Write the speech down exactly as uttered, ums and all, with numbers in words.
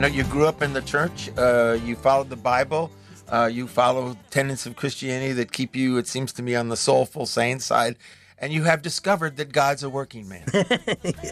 know, you grew up in the church. Uh, you followed the Bible. Uh, you follow tenets of Christianity that keep you, it seems to me, on the soulful, sane side. And you have discovered that God's a working man.